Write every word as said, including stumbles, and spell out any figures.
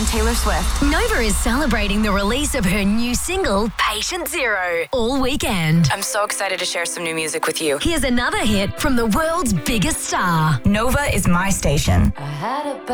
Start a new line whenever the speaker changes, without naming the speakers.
Taylor Swift.
Nova is celebrating the release of her new single, Patient Zero, all weekend.
I'm so excited to share some new music with you.
Here's another hit from the world's biggest star.
Nova is my station.
I had a